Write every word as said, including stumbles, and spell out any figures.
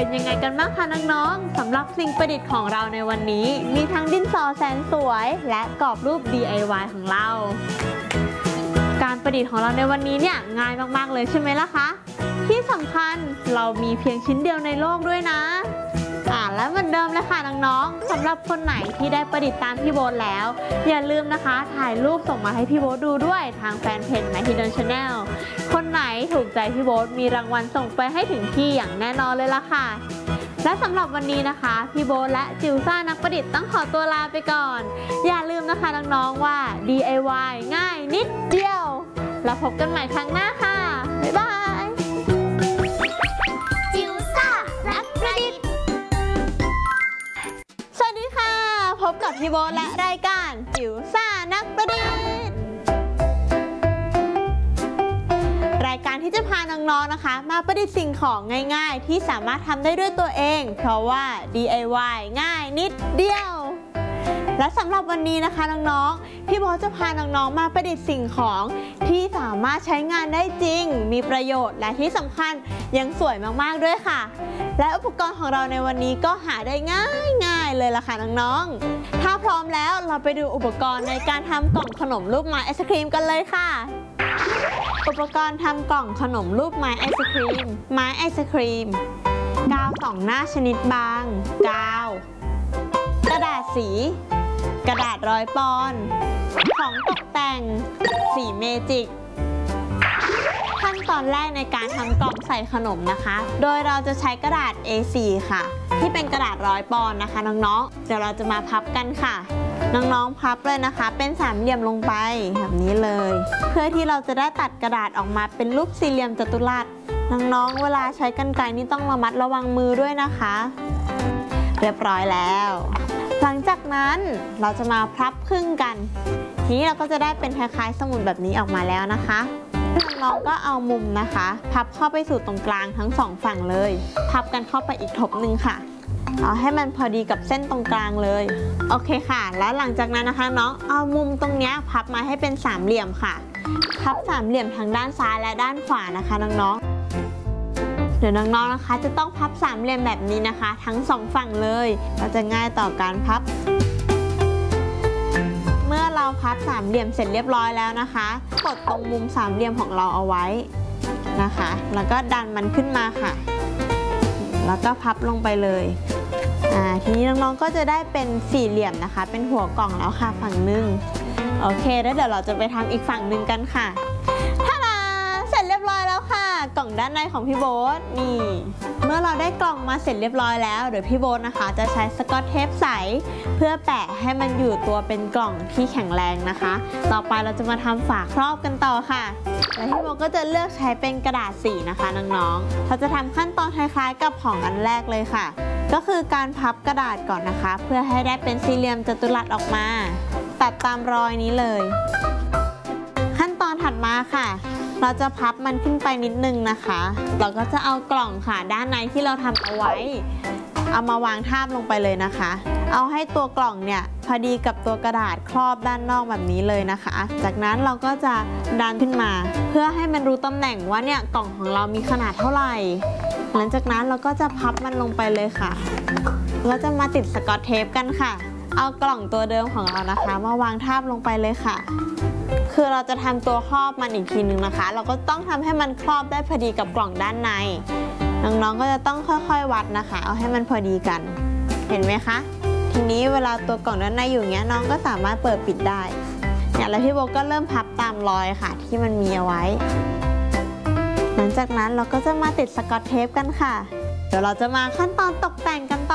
เป็นยังไงกันบ้างคะน้องๆสำหรับสิ่งประดิษฐ์ของเราในวันนี้มีทั้งดินสอแสนสวยและกรอบรูป ดี ไอ วาย ของเราการประดิษฐ์ของเราในวันนี้เนี่ยง่ายมากๆเลยใช่ไหมล่ะคะที่สำคัญเรามีเพียงชิ้นเดียวในโลกด้วยนะอ่าและเหมือนเดิมเลยค่ะน้องๆสำหรับคนไหนที่ได้ประดิษฐ์ตามพี่โบ๊ทแล้วอย่าลืมนะคะถ่ายรูปส่งมาให้พี่โบ๊ทดูด้วยทางแฟนเพจ Mehidon Channel คนไหนถูกใจพี่โบ๊ทมีรางวัลส่งไปให้ถึงที่อย่างแน่นอนเลยล่ะค่ะและสำหรับวันนี้นะคะพี่โบ๊ทและจิวซ่านักประดิษฐ์ต้องขอตัวลาไปก่อนอย่าลืมนะคะน้องๆว่า ดี ไอ วาย ง่ายนิดเดียวแล้วพบกันใหม่ครั้งหน้าค่ะบ๊ายบายจิวซ่านักประดิษฐ์สวัสดีค่ะพบกับพี่โบ๊ทและรายการจิวซ่านักประดิษฐ์รายการที่จะพาน้องๆนะคะมาประดิษฐ์สิ่งของง่ายๆที่สามารถทำได้ด้วยตัวเองเพราะว่า ดี ไอ วาย ง่ายนิดเดียวและสำหรับวันนี้นะคะน้องๆพี่โบ๊ทจะพาน้องๆมาประดิษฐ์สิ่งของที่สามารถใช้งานได้จริงมีประโยชน์และที่สำคัญยังสวยมากๆด้วยค่ะและอุปกรณ์ของเราในวันนี้ก็หาได้ง่ายๆเลยล่ะค่ะน้องๆถ้าพร้อมแล้วเราไปดูอุปกรณ์ในการทำกล่องขนมรูปไม้ไอศครีมกันเลยค่ะอุปกรณ์ทำกล่องขนมรูปไม้ไอศครีมไม้ไอศครีมกาวสองหน้าชนิดบางกาวกระดาษสีกระดาษร้อยปอนด์ของตกแต่งสีเมจิกขั้นตอนแรกในการทำกล่องใส่ขนมนะคะโดยเราจะใช้กระดาษ เอ โฟร์ ค่ะที่เป็นกระดาษร้อยปอนด์นะคะน้องๆเดี๋ยวเราจะมาพับกันค่ะน้องๆพับเลยนะคะเป็นสามเหลี่ยมลงไปแบบนี้เลยเพื่อที่เราจะได้ตัดกระดาษออกมาเป็นรูปสี่เหลี่ยมจัตุรัสน้องๆเวลาใช้กรรไกรนี่ต้องระมัดระวังมือด้วยนะคะเรียบร้อยแล้วหลังจากนั้นเราจะมาพับครึ่งกันทีนี้เราก็จะได้เป็นคล้ายๆสมุดแบบนี้ออกมาแล้วนะคะน้องๆก็เอามุมนะคะพับเข้าไปสู่ตรงกลางทั้งสองฝั่งเลยพับกันเข้าไปอีกทบหนึ่งค่ะเอาให้มันพอดีกับเส้นตรงกลางเลยโอเคค่ะแล้วหลังจากนั้นนะคะน้องเอามุมตรงนี้พับมาให้เป็นสามเหลี่ยมค่ะพับสามเหลี่ยมทั้งด้านซ้ายและด้านขวานะคะน้องๆเดี๋ยวน้องๆนะคะจะต้องพับสามเหลี่ยมแบบนี้นะคะทั้งสองฝั่งเลยเราจะง่ายต่อการพับเมื่อเราพับสามเหลี่ยมเสร็จเรียบร้อยแล้วนะคะกดตรงมุมสามเหลี่ยมของเราเอาไว้นะคะแล้วก็ดันมันขึ้นมาค่ะแล้วก็พับลงไปเลยอ่าทีนี้น้องๆก็จะได้เป็นสี่เหลี่ยมนะคะเป็นหัวกล่องแล้วค่ะฝั่งหนึ่งโอเคแล้วเดี๋ยวเราจะไปทำอีกฝั่งหนึ่งกันค่ะท่าดาเสร็จเรียบร้อยแล้วค่ะกล่องด้านในของพี่โบ๊ทนี่เมื่อเราได้กล่องมาเสร็จเรียบร้อยแล้วเดี๋ยวพี่โบ๊ทนะคะจะใช้สกอตเทปใสเพื่อแปะให้มันอยู่ตัวเป็นกล่องที่แข็งแรงนะคะต่อไปเราจะมาทำฝาครอบกันต่อค่ะและพี่โบ๊ทก็จะเลือกใช้เป็นกระดาษสีนะคะน้องๆเราจะทำขั้นตอนคล้ายๆกับของอันแรกเลยค่ะก็คือการพับกระดาษก่อนนะคะเพื่อให้ได้เป็นสี่เหลี่ยมจัตุรัสออกมาตัดตามรอยนี้เลยขั้นตอนถัดมาค่ะเราจะพับมันขึ้นไปนิดนึงนะคะเราก็จะเอากล่องค่ะด้านในที่เราทำเอาไว้เอามาวางทาบลงไปเลยนะคะเอาให้ตัวกล่องเนี่ยพอดีกับตัวกระดาษครอบด้านนอกแบบนี้เลยนะคะจากนั้นเราก็จะดันขึ้นมาเพื่อให้มันรู้ตำแหน่งว่าเนี่ยกล่องของเรามีขนาดเท่าไหร่หลังจากนั้นเราก็จะพับมันลงไปเลยค่ะเราจะมาติดสกอตเทปกันค่ะเอากล่องตัวเดิมของเรานะคะมาวางทาบลงไปเลยค่ะคือเราจะทำตัวครอบมันอีกทีนึงนะคะเราก็ต้องทำให้มันครอบได้พอดีกับกล่องด้านในน้องๆก็จะต้องค่อยๆวัดนะคะเอาให้มันพอดีกันเห็นไหมคะทีนี้เวลาตัวกล่องด้านในอยู่เงี้ยน้องก็สามารถเปิดปิดได้เนี่ยแล้วพี่โบก็เริ่มพับตามรอยค่ะที่มันมีเอาไว้หลังจากนั้นเราก็จะมาติดสกอตเทปกันค่ะเดี๋ยวเราจะมาขั้นตอนตกแต่งกันต่อ